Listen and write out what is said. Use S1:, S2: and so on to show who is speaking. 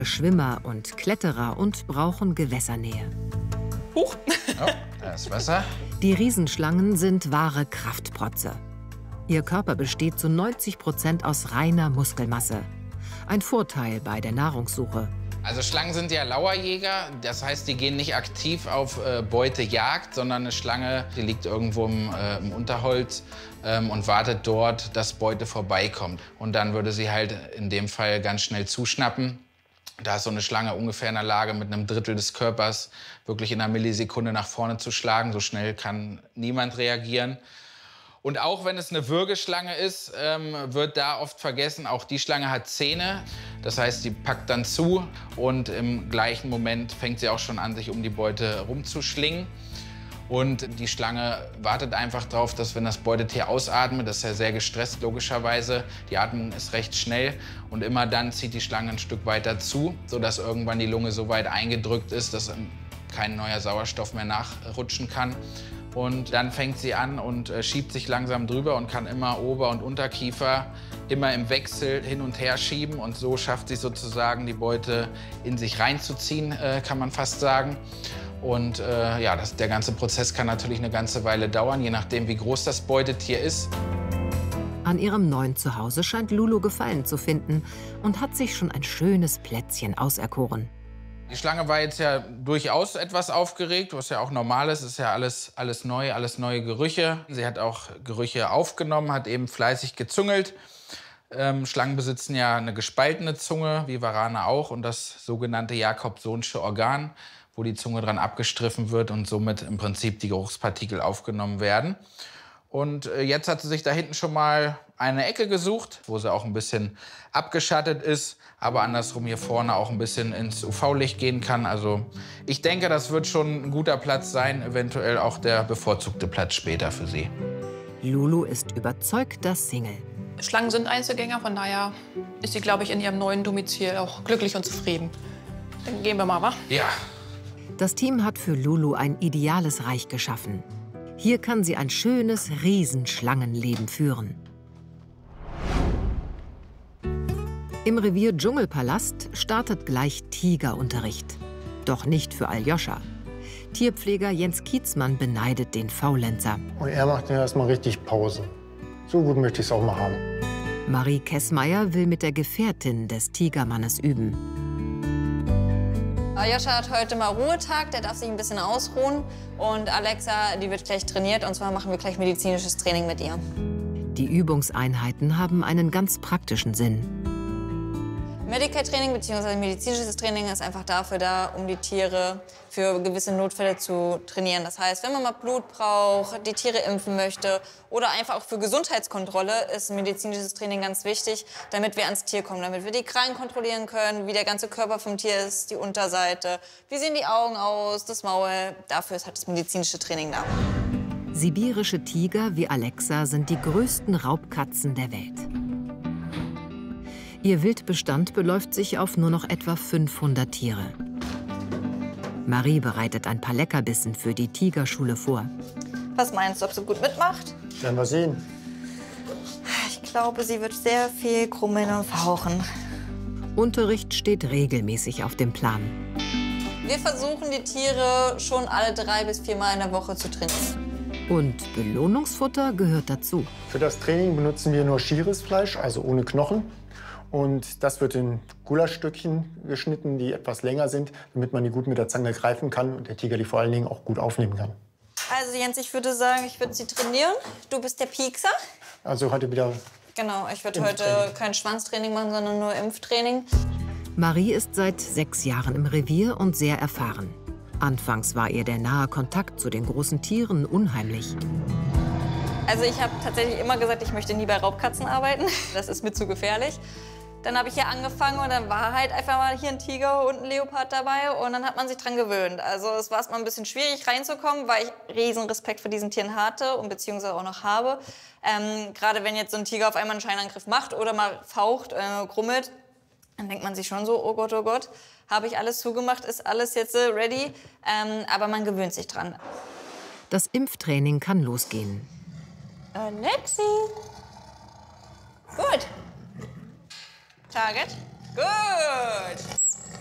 S1: Schwimmer und Kletterer und brauchen Gewässernähe.
S2: Huch!
S3: Oh, da ist Wasser.
S1: Die Riesenschlangen sind wahre Kraftprotze. Ihr Körper besteht zu 90% aus reiner Muskelmasse. Ein Vorteil bei der Nahrungssuche.
S3: Also Schlangen sind ja Lauerjäger, das heißt, die gehen nicht aktiv auf Beutejagd, sondern eine Schlange, die liegt irgendwo im Unterholz und wartet dort, dass Beute vorbeikommt. Und dann würde sie halt in dem Fall ganz schnell zuschnappen. Da ist so eine Schlange ungefähr in der Lage, mit einem Drittel des Körpers wirklich in einer Millisekunde nach vorne zu schlagen. So schnell kann niemand reagieren. Und auch wenn es eine Würgeschlange ist, wird da oft vergessen, auch die Schlange hat Zähne. Das heißt, die packt dann zu und im gleichen Moment fängt sie auch schon an, sich um die Beute rumzuschlingen. Und die Schlange wartet einfach darauf, dass wenn das Beutetier ausatmet, das ist ja sehr gestresst logischerweise, die Atmung ist recht schnell und immer dann zieht die Schlange ein Stück weiter zu, sodass irgendwann die Lunge so weit eingedrückt ist, dass kein neuer Sauerstoff mehr nachrutschen kann. Und dann fängt sie an und schiebt sich langsam drüber und kann immer Ober- und Unterkiefer immer im Wechsel hin und her schieben. Und so schafft sie sozusagen, die Beute in sich reinzuziehen, kann man fast sagen. Und ja, der ganze Prozess kann natürlich eine ganze Weile dauern, je nachdem, wie groß das Beutetier ist.
S1: An ihrem neuen Zuhause scheint Lulu Gefallen zu finden und hat sich schon ein schönes Plätzchen auserkoren.
S3: Die Schlange war jetzt ja durchaus etwas aufgeregt, was ja auch normal ist. Es ist ja alles neu, alles neue Gerüche. Sie hat auch Gerüche aufgenommen, hat eben fleißig gezüngelt. Schlangen besitzen ja eine gespaltene Zunge, wie Warane auch, und das sogenannte Jacobsonsche Organ, wo die Zunge dran abgestriffen wird und somit im Prinzip die Geruchspartikel aufgenommen werden. Und jetzt hat sie sich da hinten schon mal eine Ecke gesucht, wo sie auch ein bisschen abgeschattet ist, aber andersrum hier vorne auch ein bisschen ins UV-Licht gehen kann. Also ich denke, das wird schon ein guter Platz sein, eventuell auch der bevorzugte Platz später für sie.
S1: Lulu ist überzeugter Single.
S2: Schlangen sind Einzelgänger, von daher ist sie, glaube ich, in ihrem neuen Domizil auch glücklich und zufrieden. Dann gehen wir mal, wa?
S3: Ja.
S1: Das Team hat für Lulu ein ideales Reich geschaffen. Hier kann sie ein schönes Riesenschlangenleben führen. Im Revier Dschungelpalast startet gleich Tigerunterricht. Doch nicht für Aljoscha. Tierpfleger Jens Kietzmann beneidet den Faulenzer.
S4: Und er macht ja erstmal richtig Pause. So gut möchte ich es auch mal haben.
S1: Marie Kessmeier will mit der Gefährtin des Tigermannes üben.
S5: Aljoscha hat heute mal Ruhetag, der darf sich ein bisschen ausruhen. Und Alexa, die wird gleich trainiert, und zwar machen wir gleich medizinisches Training mit ihr.
S1: Die Übungseinheiten haben einen ganz praktischen Sinn.
S5: Medical-Training bzw. medizinisches Training ist einfach dafür da, um die Tiere für gewisse Notfälle zu trainieren. Das heißt, wenn man mal Blut braucht, die Tiere impfen möchte oder einfach auch für Gesundheitskontrolle ist medizinisches Training ganz wichtig, damit wir ans Tier kommen, damit wir die Krallen kontrollieren können, wie der ganze Körper vom Tier ist, die Unterseite, wie sehen die Augen aus, das Maul. Dafür ist halt das medizinische Training da.
S1: Sibirische Tiger wie Alexa sind die größten Raubkatzen der Welt. Ihr Wildbestand beläuft sich auf nur noch etwa 500 Tiere. Marie bereitet ein paar Leckerbissen für die Tigerschule vor.
S5: Was meinst du, ob sie gut mitmacht?
S4: Werden wir sehen.
S5: Ich glaube, sie wird sehr viel krummeln und fauchen.
S1: Unterricht steht regelmäßig auf dem Plan.
S5: Wir versuchen, die Tiere schon alle 3 bis 4 Mal in der Woche zu trainieren.
S1: Und Belohnungsfutter gehört dazu.
S4: Für das Training benutzen wir nur schieres Fleisch, also ohne Knochen. Und das wird in Gulaschstückchen geschnitten, die etwas länger sind, damit man die gut mit der Zange greifen kann und der Tiger die vor allen Dingen auch gut aufnehmen kann.
S5: Also Jens, ich würde sagen, ich würde sie trainieren. Du bist der Piekser.
S4: Also heute wieder.
S5: Genau, ich würde heute kein Schwanztraining machen, sondern nur Impftraining.
S1: Marie ist seit 6 Jahren im Revier und sehr erfahren. Anfangs war ihr der nahe Kontakt zu den großen Tieren unheimlich.
S5: Also ich habe tatsächlich immer gesagt, ich möchte nie bei Raubkatzen arbeiten. Das ist mir zu gefährlich. Dann habe ich hier angefangen und dann war halt einfach mal hier ein Tiger und ein Leopard dabei und dann hat man sich dran gewöhnt. Also es war erstmal ein bisschen schwierig reinzukommen, weil ich riesen Respekt vor diesen Tieren hatte und beziehungsweise auch noch habe. Gerade wenn jetzt so ein Tiger auf einmal einen Scheinangriff macht oder mal faucht, grummelt, dann denkt man sich schon so, oh Gott, habe ich alles zugemacht, ist alles jetzt ready? Aber man gewöhnt sich dran.
S1: Das Impftraining kann losgehen.
S5: Lexi. Gut. Target. Gut.